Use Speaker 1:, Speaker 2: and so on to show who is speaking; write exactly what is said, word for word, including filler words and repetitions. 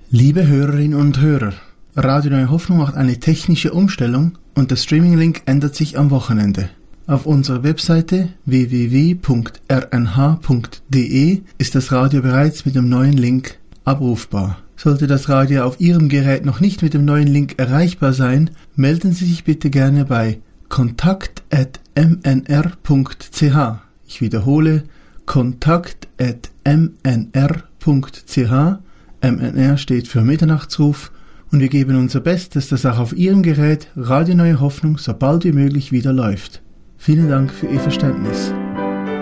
Speaker 1: Liebe Hörerinnen und Hörer, Radio Neue Hoffnung macht eine technische Umstellung und der Streaming-Link ändert sich am Wochenende. Auf unserer Webseite w w w punkt r n h punkt d e ist das Radio bereits mit dem neuen Link abrufbar. Sollte das Radio auf Ihrem Gerät noch nicht mit dem neuen Link erreichbar sein, melden Sie sich bitte gerne bei kontakt at m n r punkt c h. Ich wiederhole, kontakt at m n r punkt c h. M N R steht für Mitternachtsruf und wir geben unser Bestes, dass auch auf Ihrem Gerät Radio Neue Hoffnung so bald wie möglich wieder läuft. Vielen Dank für Ihr Verständnis.